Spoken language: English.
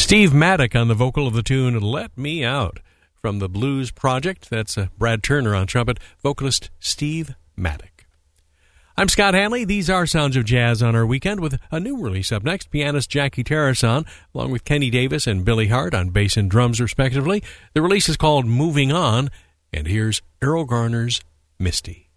Steve Maddock on the vocal of the tune Let Me Out from the Blues Project. That's Brad Turner on trumpet, vocalist Steve Maddock. I'm Scott Hanley. These are Sounds of Jazz on our weekend with a new release up next. Pianist Jackie Tarrason, along with Kenny Davis and Billy Hart on bass and drums, respectively. The release is called Moving On, and here's Errol Garner's Misty.